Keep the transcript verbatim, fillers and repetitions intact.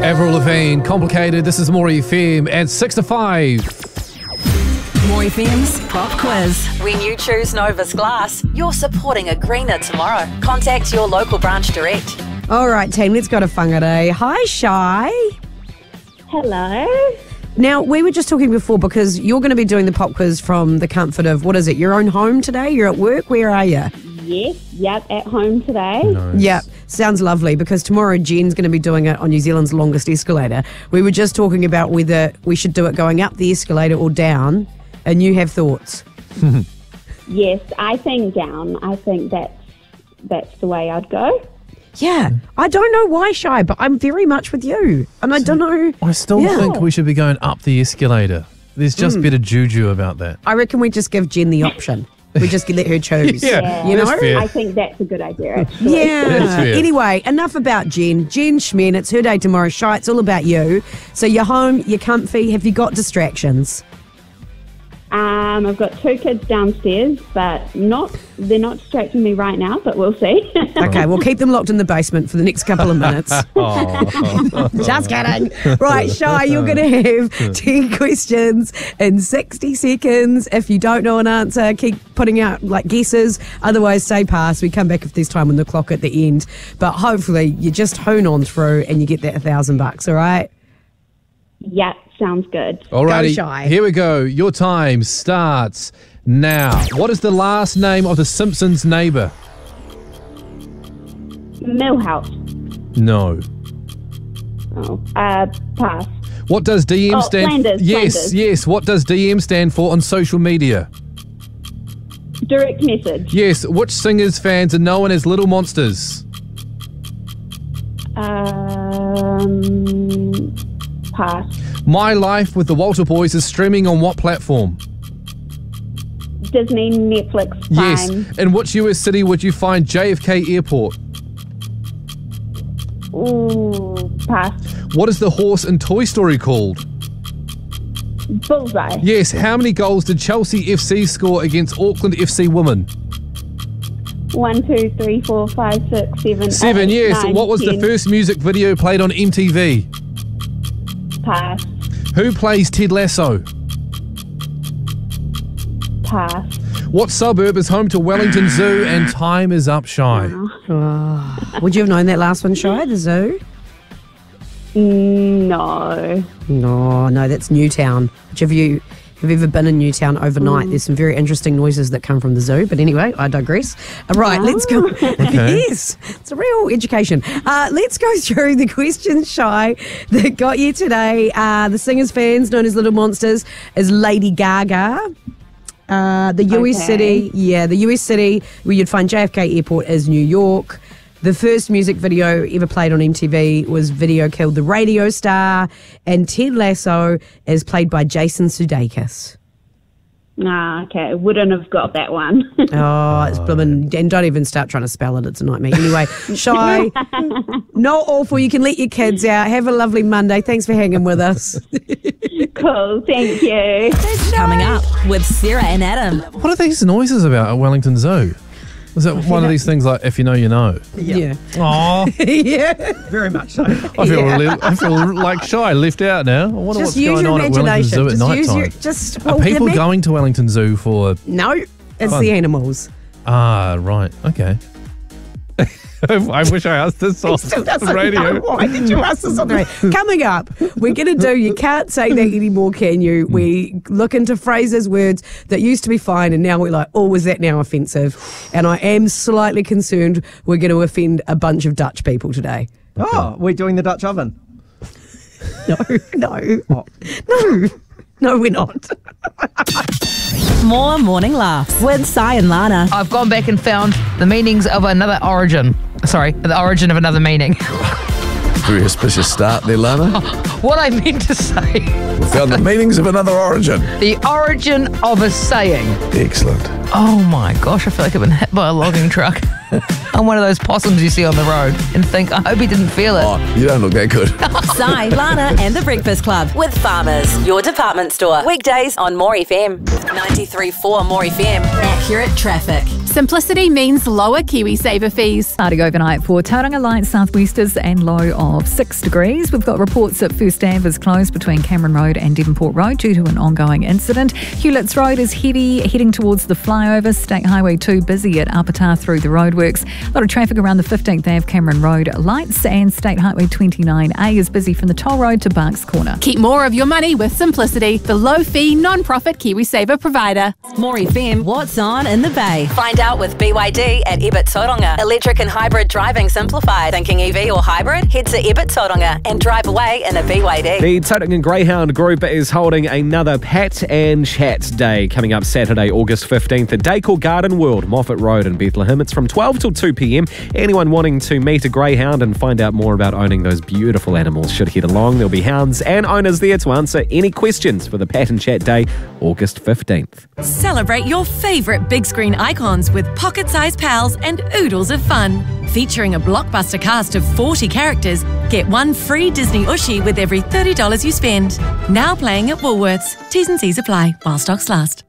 Avril Lavigne, Complicated. This is More F M at six to five. More F M's Pop Quiz. When you choose Novus Glass, you're supporting a greener tomorrow. Contact your local branch direct. All right, team, let's go to Whangarei. Hi, Shai. Hello. Now, we were just talking before because you're going to be doing the pop quiz from the comfort of, what is it, your own home today? You're at work? Where are you? Yes, yep, at home today. Nice. Yep, sounds lovely because tomorrow Jen's going to be doing it on New Zealand's longest escalator. We were just talking about whether we should do it going up the escalator or down, and you have thoughts. Yes, I think down. I think that's, that's the way I'd go. Yeah, I don't know why, Shai, but I'm very much with you. And I don't know. I still Yeah. think we should be going up the escalator. There's just better juju about that. I reckon we just give Jen the option. We just let her choose. Yeah, You that's know? fair. I think that's a good idea, actually. Yeah. That's fair. Anyway, enough about Jen. Jen Schmen, it's her day tomorrow. Shai, it's all about you. So you're home, you're comfy. Have you got distractions? Um, I've got two kids downstairs, but not they're not distracting me right now, but we'll see. Okay, we'll keep them locked in the basement for the next couple of minutes. Just kidding. Right, Shai, you're going to have ten questions in sixty seconds. If you don't know an answer, keep putting out like guesses. Otherwise, say pass. We come back if there's time on the clock at the end. But hopefully, you just hone on through and you get that a thousand bucks, all right? Yeah, sounds good. Alrighty, Shai. here we go. Your time starts now. What is the last name of the Simpsons neighbour? Millhouse. No. Oh, uh, pass. What does D M Oh, stand? Flanders, yes, Flanders. yes. What does D M stand for on social media? Direct message. Yes. Which singers' fans are known as Little Monsters? Um, pass. My Life with the Walter Boys is streaming on what platform? Disney, Netflix, Prime. Yes. In which U S city would you find J F K Airport? Ooh, pass. What is the horse in Toy Story called? Bullseye. Yes. How many goals did Chelsea F C score against Auckland F C women? One, two, three, four, five, six, seven, Seven, eight, yes. nine, What was ten. the first music video played on M T V? Pass. Who plays Ted Lasso? Pass. What suburb is home to Wellington Zoo? And time is up, Shai. Would you have known that last one, Shai, the zoo? No. No, no, that's Newtown. Which have you have you ever been in Newtown overnight? There's some very interesting noises that come from the zoo. But anyway, I digress. All right, let's go. Yes, it's a real education. Uh, let's go through the questions, Shai, that got you today. Uh, the singer's fans, known as Little Monsters, is Lady Gaga. Uh, the U S Okay. city, yeah, the U S city where you'd find J F K Airport is New York. The first music video ever played on M T V was Video Killed the Radio Star, and Ted Lasso is played by Jason Sudeikis. Ah, okay. Wouldn't have got that one. Oh, it's blooming, and don't even start trying to spell it, it's a nightmare. Anyway, Shai, not awful, you can let your kids out. Have a lovely Monday. Thanks for hanging with us. Cool. Thank you. Coming up with Sarah and Adam. What are these noises about at Wellington Zoo? Is it one of these things like if you know, you know? Yeah. Oh, Yeah. Very much so. I feel really, I feel like Shai left out now. I wonder Just what's use going your on at Wellington imagination. Zoo at Just night use time. your, just, Are well, people ima- going to Wellington Zoo for? No, it's Fun. the animals. Ah, right. Okay. I wish I asked this on Still doesn't the radio. know. Why did you ask this on the radio? Coming up, we're going to do You Can't Say That Anymore, Can You? We look into phrases, words that used to be fine, and now we're like, oh, is that now offensive? And I am slightly concerned we're going to offend a bunch of Dutch people today. Oh, we're doing the Dutch oven. No, no, no, no, we're not. More morning laughs with Sai and Lana. I've gone back and found the meanings of another origin. Sorry, the origin of another meaning. Very auspicious start there, Lana. What I meant to say, We found the meanings of another origin. the origin of a saying. Excellent. Oh my gosh, I feel like I've been hit by a logging truck. I'm one of those possums you see on the road and think, I hope he didn't feel it. Oh, you don't look that good. Sai, Lana and the Breakfast Club. With Farmers, your department store. Weekdays on More F M. ninety-three point four More F M. Accurate traffic. Simplicity means lower KiwiSaver fees. Starting overnight for Tauranga light southwesters and low of six degrees. We've got reports that First Ave is closed between Cameron Road and Devonport Road due to an ongoing incident. Hewletts Road is heavy heading towards the flyover. State Highway two busy at Apata through the roadworks. A lot of traffic around the fifteenth Ave Cameron Road lights, and State Highway twenty-nine A is busy from the toll road to Barks Corner. Keep more of your money with Simplicity, the low-fee, non-profit KiwiSaver provider. More F M, what's on in the Bay? Find out with B Y D at Ebert Tauranga. Electric and hybrid driving simplified. Thinking E V or hybrid? Head to Ebert Tauranga and drive away in a B Y D. The Tauranga Greyhound Group is holding another Pat and Chat Day coming up Saturday, August fifteenth at Daycore Garden World, Moffat Road in Bethlehem. It's from twelve till two p.m. Anyone wanting to meet a greyhound and find out more about owning those beautiful animals should head along. There'll be hounds and owners there to answer any questions for the Pat and Chat Day, August fifteenth. Celebrate your favourite big screen icons with pocket-sized pals and oodles of fun. Featuring a blockbuster cast of forty characters, get one free Disney Ushi with every thirty dollars you spend. Now playing at Woolworths. T's and C's apply while stocks last.